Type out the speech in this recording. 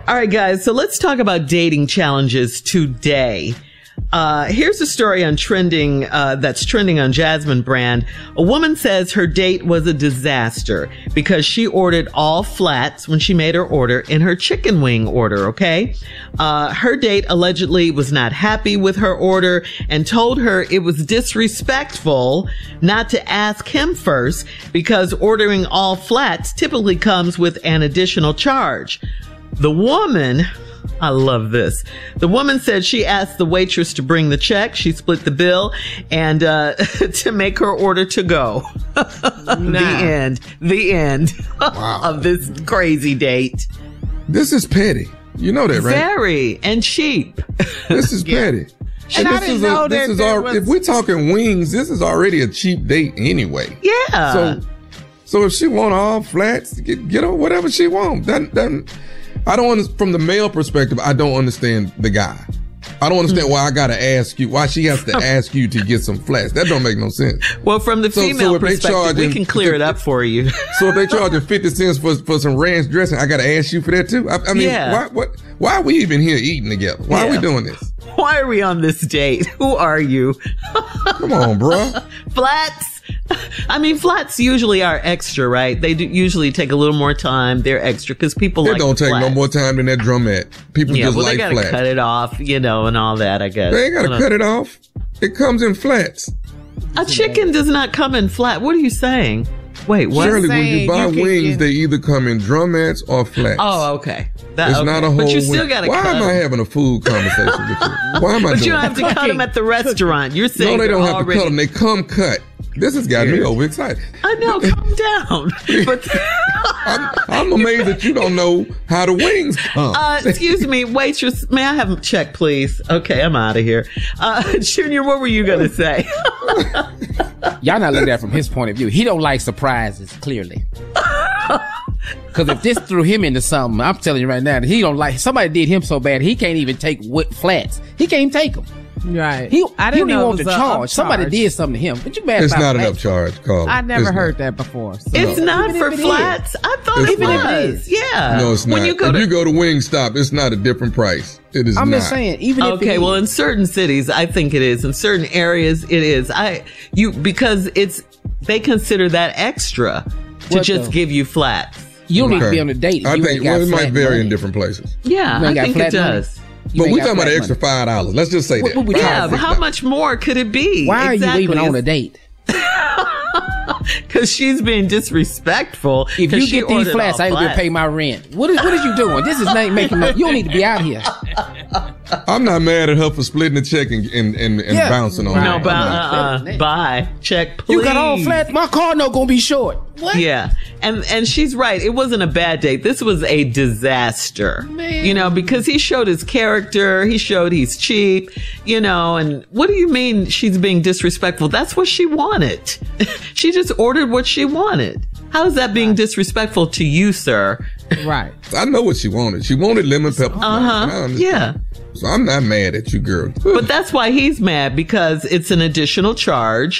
All right, guys. So let's talk about dating challenges today. Here's a story on trending, that's trending on Jasmine Brand. A woman says her date was a disaster because she ordered all flats when she made her order in her chicken wing order. Okay. Her date allegedly was not happy with her order and told her it was disrespectful not to ask him first because ordering all flats typically comes with an additional charge. The woman, I love this. The woman said she asked the waitress to bring the check. She split the bill and to make her order to go. The end of this crazy date. This is petty. You know that, right? Very, and cheap. This is petty. And I didn't know that if we're talking wings, this is already a cheap date anyway. Yeah. So if she want all flats, get her whatever she want. I don't from the male perspective, I don't understand the guy. I don't understand why I gotta ask you, why she has to ask you to get some flats. That don't make no sense. Well, from the female perspective, we can clear it up for you. So if they charging 50 cents for some ranch dressing, I gotta ask you for that too? I mean, why are we even here eating together? Why are we doing this? Why are we on this date? Who are you? Come on, bro. Flats. I mean, flats usually are extra, right? They do usually take a little more time. They're extra because people like don't take flats. no more time than that drumette. People just like flats. They gotta cut it off, and all that, I guess. They ain't gotta cut it off. It comes in flats. A chicken does not come in flat. What are you saying? Wait, what? Shirley, when you buy wings, they either come in drumettes or flats. Oh, okay. It's not a whole But you still gotta cut them. Why am I having a food conversation with you? Why am I doing But you don't have to cut them at the restaurant. You're saying no, they don't have to cut them. They come cut. This has got me overexcited. I know, calm down. But I'm amazed that you don't know how the wings come. Excuse me, waitress, may I have a check, please? Okay, I'm out of here. Junior, what were you going to say? Y'all not looking at it from his point of view. He don't like surprises, clearly. Because if this threw him into something, I'm telling you right now, he don't like, somebody did him so bad, he can't even take flats. He can't even take them. Right. He don't even want to charge. Somebody did something to him. But you mad It's about not flats. enough charge, Carl. I never heard that before. So. It's not for flats. I thought it was. Yeah. No, it's not. If you go to Wingstop, it's not a different price. It is not. I'm just saying, even if okay, well, in certain cities, I think it is. In certain areas, it is. Because they consider that extra to just give you flats. You don't need to be on a date. I think it might vary in different places. Yeah, I think it does. But we're talking about an extra $5. Let's just say that. Yeah, but how much more could it be? Why are you even on a date? Because she's being disrespectful. If you get these flats, I will pay my rent. What is you doing? This is not making no. You don't need to be out here. I'm not mad at her for splitting the check and bouncing on it. No, bye. Check, please. You got all flats. My car no gonna be short. What? Yeah. And she's right. It wasn't a bad date. This was a disaster. Man. Because he showed his character. He showed he's cheap, and what do you mean she's being disrespectful? That's what she wanted. She just ordered what she wanted. How is that being disrespectful to you, sir? Right. I know what she wanted. She wanted lemon pepper. Yeah. So I'm not mad at you, girl. But that's why he's mad, because it's an additional charge.